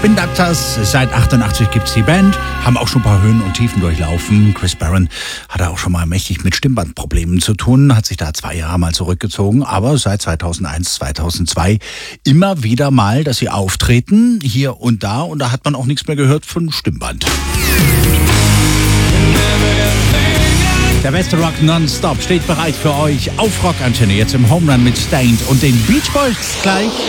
Spin Doctors, seit 88 gibt's die Band, haben auch schon ein paar Höhen und Tiefen durchlaufen. Chris Barron hatte auch schon mal mächtig mit Stimmbandproblemen zu tun, hat sich da 2 Jahre mal zurückgezogen, aber seit 2001, 2002 immer wieder mal, dass sie auftreten, hier und da hat man auch nichts mehr gehört von Stimmband. Der beste Rock nonstop steht bereit für euch auf Rockantenne, jetzt im Home Run mit Stained und den Beach Boys gleich.